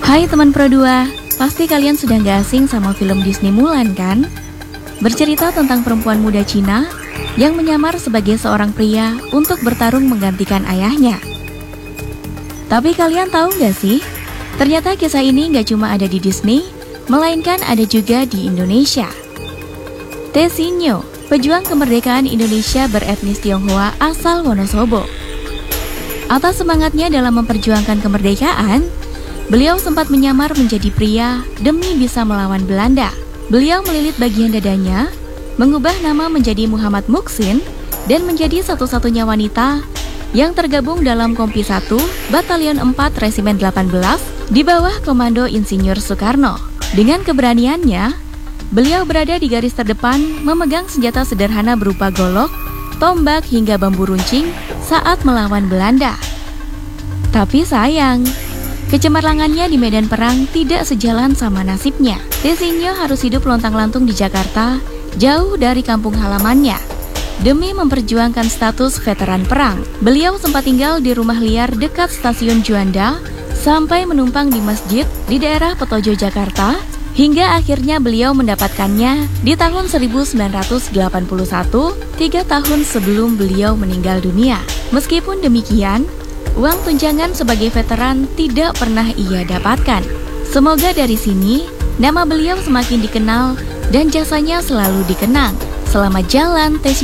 Hai teman Pro 2, pasti kalian sudah gak asing sama film Disney Mulan kan? Bercerita tentang perempuan muda Cina yang menyamar sebagai seorang pria untuk bertarung menggantikan ayahnya. Tapi kalian tahu gak sih? Ternyata kisah ini gak cuma ada di Disney, melainkan ada juga di Indonesia. Tessino, pejuang kemerdekaan Indonesia beretnis Tionghoa asal Wonosobo. Atas semangatnya dalam memperjuangkan kemerdekaan, beliau sempat menyamar menjadi pria demi bisa melawan Belanda. Beliau melilit bagian dadanya, mengubah nama menjadi Muhammad Muksin, dan menjadi satu-satunya wanita yang tergabung dalam Kompi 1, Batalion 4 Resimen 18 di bawah Komando Insinyur Soekarno. Dengan keberaniannya, beliau berada di garis terdepan memegang senjata sederhana berupa golok, tombak hingga bambu runcing saat melawan Belanda. Tapi sayang, kecemerlangannya di medan perang tidak sejalan sama nasibnya. Tessino harus hidup lontang-lantung di Jakarta, jauh dari kampung halamannya. Demi memperjuangkan status veteran perang, beliau sempat tinggal di rumah liar dekat stasiun Juanda, sampai menumpang di masjid di daerah Petojo, Jakarta, hingga akhirnya beliau mendapatkannya di tahun 1981, 3 tahun sebelum beliau meninggal dunia. Meskipun demikian, uang tunjangan sebagai veteran tidak pernah ia dapatkan. Semoga dari sini, nama beliau semakin dikenal dan jasanya selalu dikenang. Selamat jalan, Tessino.